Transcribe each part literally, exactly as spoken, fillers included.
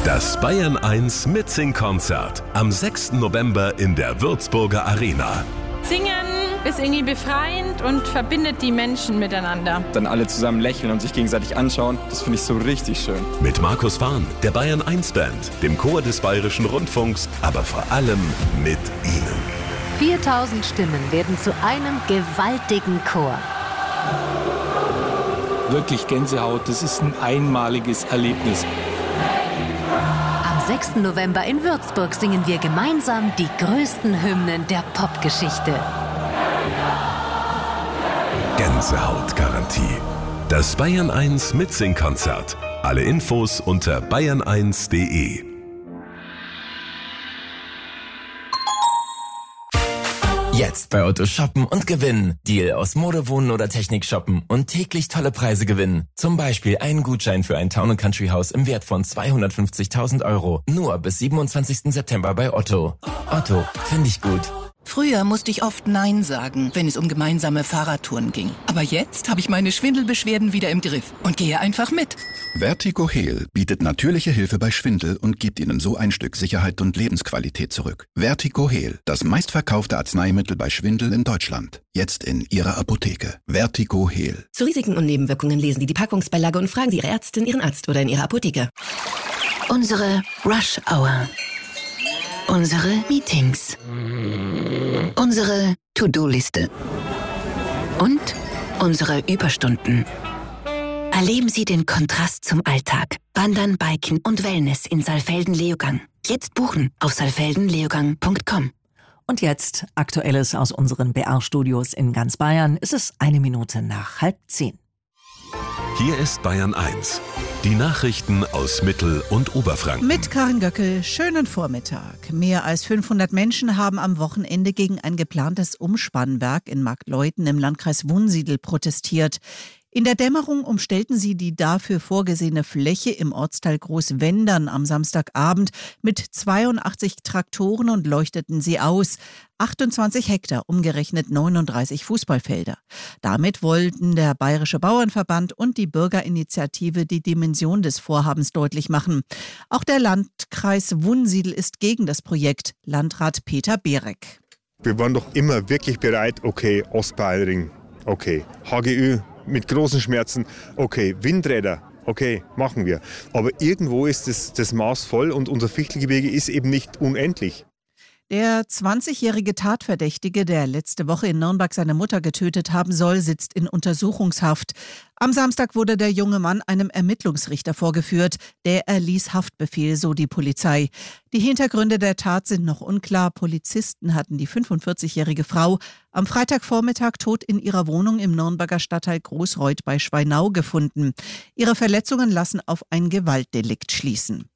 Das Bayern eins Mitsing-Konzert am sechsten November in der Würzburger Arena. Singen ist irgendwie befreiend und verbindet die Menschen miteinander. Dann alle zusammen lächeln und sich gegenseitig anschauen, das finde ich so richtig schön. Mit Markus Fahn, der Bayern eins Band, dem Chor des Bayerischen Rundfunks, aber vor allem mit Ihnen. viertausend Stimmen werden zu einem gewaltigen Chor. Wirklich Gänsehaut, das ist ein einmaliges Erlebnis. Am sechsten November in Würzburg singen wir gemeinsam die größten Hymnen der Popgeschichte. Gänsehautgarantie. Das Bayern eins Mitsing-Konzert. Alle Infos unter bayern eins punkt de. Jetzt bei Otto shoppen und gewinnen. Deal aus Mode, Wohnen oder Technik shoppen und täglich tolle Preise gewinnen. Zum Beispiel einen Gutschein für ein Town and Country Haus im Wert von zweihundertfünfzigtausend Euro. Nur bis siebenundzwanzigsten September bei Otto. Otto, finde ich gut. Früher musste ich oft Nein sagen, wenn es um gemeinsame Fahrradtouren ging. Aber jetzt habe ich meine Schwindelbeschwerden wieder im Griff und gehe einfach mit. Vertigo Heal bietet natürliche Hilfe bei Schwindel und gibt Ihnen so ein Stück Sicherheit und Lebensqualität zurück. Vertigo Heal, das meistverkaufte Arzneimittel bei Schwindel in Deutschland. Jetzt in Ihrer Apotheke. Vertigo Heal. Zu Risiken und Nebenwirkungen lesen Sie die Packungsbeilage und fragen Sie Ihre Ärztin, Ihren Arzt oder in Ihrer Apotheke. Unsere Rush Hour. Unsere Meetings. Unsere To-Do-Liste. Und unsere Überstunden. Erleben Sie den Kontrast zum Alltag. Wandern, Biken und Wellness in Saalfelden-Leogang. Jetzt buchen auf saalfelden leogang punkt com. Und jetzt Aktuelles aus unseren B R-Studios in ganz Bayern. Es ist eine Minute nach halb zehn. Hier ist Bayern eins. Die Nachrichten aus Mittel- und Oberfranken. Mit Karin Göckel, schönen Vormittag. Mehr als fünfhundert Menschen haben am Wochenende gegen ein geplantes Umspannwerk in Marktleuthen im Landkreis Wunsiedel protestiert. In der Dämmerung umstellten sie die dafür vorgesehene Fläche im Ortsteil Großwendern am Samstagabend mit zweiundachtzig Traktoren und leuchteten sie aus. achtundzwanzig Hektar, umgerechnet neununddreißig Fußballfelder. Damit wollten der Bayerische Bauernverband und die Bürgerinitiative die Dimension des Vorhabens deutlich machen. Auch der Landkreis Wunsiedel ist gegen das Projekt. Landrat Peter Berek. Wir waren doch immer wirklich bereit, okay, Ostbayernring, okay, H G Ö, mit großen Schmerzen, okay, Windräder, okay, machen wir. Aber irgendwo ist das, das Maß voll und unser Fichtelgebirge ist eben nicht unendlich. Der zwanzigjährige Tatverdächtige, der letzte Woche in Nürnberg seine Mutter getötet haben soll, sitzt in Untersuchungshaft. Am Samstag wurde der junge Mann einem Ermittlungsrichter vorgeführt. Der erließ Haftbefehl, so die Polizei. Die Hintergründe der Tat sind noch unklar. Polizisten hatten die fünfundvierzigjährige Frau am Freitagvormittag tot in ihrer Wohnung im Nürnberger Stadtteil Großreuth bei Schweinau gefunden. Ihre Verletzungen lassen auf ein Gewaltdelikt schließen.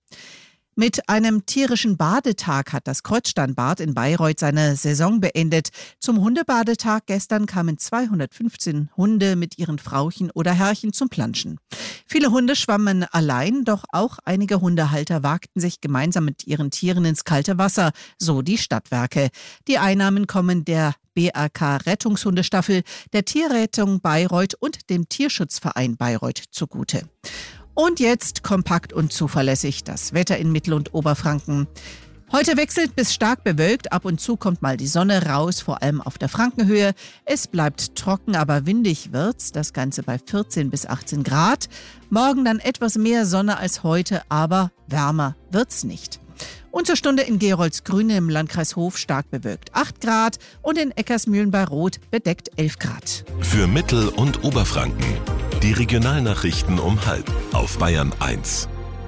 Mit einem tierischen Badetag hat das Kreuzsteinbad in Bayreuth seine Saison beendet. Zum Hundebadetag gestern kamen zweihundertfünfzehn Hunde mit ihren Frauchen oder Herrchen zum Planschen. Viele Hunde schwammen allein, doch auch einige Hundehalter wagten sich gemeinsam mit ihren Tieren ins kalte Wasser, so die Stadtwerke. Die Einnahmen kommen der B R K-Rettungshundestaffel, der Tierrettung Bayreuth und dem Tierschutzverein Bayreuth zugute. Und jetzt kompakt und zuverlässig das Wetter in Mittel- und Oberfranken. Heute wechselt bis stark bewölkt, ab und zu kommt mal die Sonne raus, vor allem auf der Frankenhöhe. Es bleibt trocken, aber windig wird's, das Ganze bei vierzehn bis achtzehn Grad. Morgen dann etwas mehr Sonne als heute, aber wärmer wird's nicht. Und zur Stunde in Geroldsgrüne im Landkreis Hof stark bewölkt acht Grad und in Eckersmühlen bei Roth bedeckt elf Grad. Für Mittel- und Oberfranken. Die Regionalnachrichten um halb auf Bayern eins.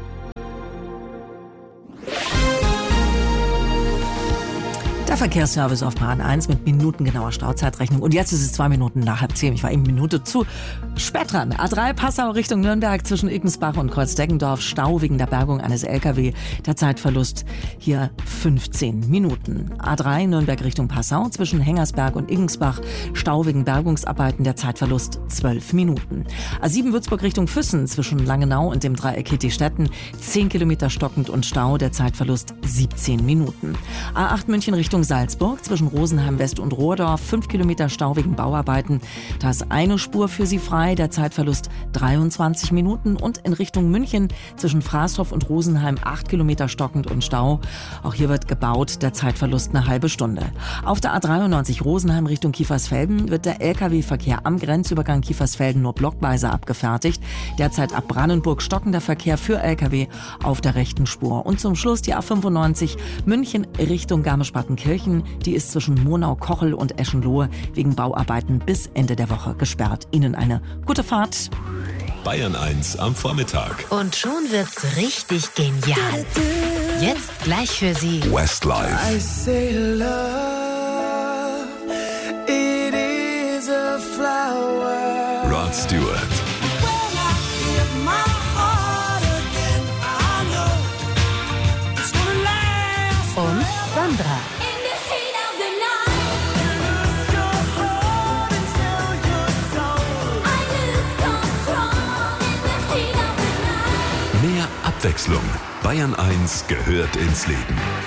Der Verkehrsservice auf Bayern eins mit minutengenauer Stauzeitrechnung. Und jetzt ist es zwei Minuten nach halb zehn. Ich war eben eine Minute zu spät dran. A drei Passau Richtung Nürnberg zwischen Iggensbach und Kreuzdeggendorf. Stau wegen der Bergung eines L K W. Der Zeitverlust hier fünfzehn Minuten. A drei Nürnberg Richtung Passau zwischen Hengersberg und Iggensbach. Stau wegen Bergungsarbeiten. Der Zeitverlust zwölf Minuten. A sieben Würzburg Richtung Füssen zwischen Langenau und dem Dreieck Hittistetten. zehn Kilometer stockend und Stau. Der Zeitverlust siebzehn Minuten. A acht München Richtung Salzburg zwischen Rosenheim West und Rohrdorf. fünf Kilometer Stau wegen Bauarbeiten. Da ist eine Spur für Sie frei. zwei, der Zeitverlust dreiundzwanzig Minuten. Und in Richtung München zwischen Frastorf und Rosenheim acht Kilometer stockend und Stau. Auch hier wird gebaut, der Zeitverlust eine halbe Stunde. Auf der A dreiundneunzig Rosenheim Richtung Kiefersfelden wird der L K W-Verkehr am Grenzübergang Kiefersfelden nur blockweise abgefertigt. Derzeit ab Brandenburg stockender Verkehr für L K W auf der rechten Spur. Und zum Schluss die A fünfundneunzig München Richtung Garmisch-Partenkirchen. Die ist zwischen Monau-Kochel und Eschenlohe wegen Bauarbeiten bis Ende der Woche gesperrt. Ihnen eine gute Fahrt. Bayern eins am Vormittag. Und schon wird's richtig genial. Jetzt gleich für Sie Westlife. I say love, it is a flower. Rod Stewart. When I give my heart again, I know it's gonna last. Und Sandra. Mehr Abwechslung. Bayern eins gehört ins Leben.